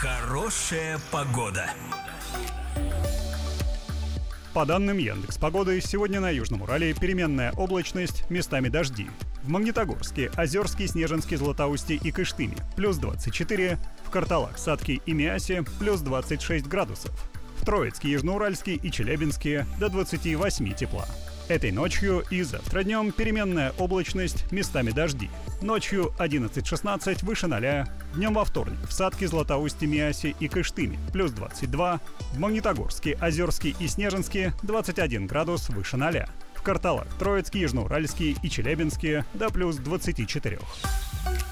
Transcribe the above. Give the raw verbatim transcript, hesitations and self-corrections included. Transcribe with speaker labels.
Speaker 1: Хорошая погода.
Speaker 2: По данным Яндекс.Погоды, сегодня на Южном Урале переменная облачность, местами дожди. В Магнитогорске, Озерске, Снежинске, Златоусте и Кыштыме – плюс двадцать четыре, в Карталах, Сатке и Миасе – плюс двадцать шесть градусов. В Троицке, Южноуральске и Челябинске – до двадцати восьми тепла. Этой ночью и завтра днем переменная облачность, местами дожди. Ночью одиннадцать-шестнадцать выше ноля. Днем во вторник в Сатке, Златоусте, Миасе и Кыштыме плюс двадцать два. В Магнитогорске, Озерске и Снежинске двадцать один градус выше ноля. В Карталах, Троицке, Южноуральске и Челябинске до плюс двадцати четырёх.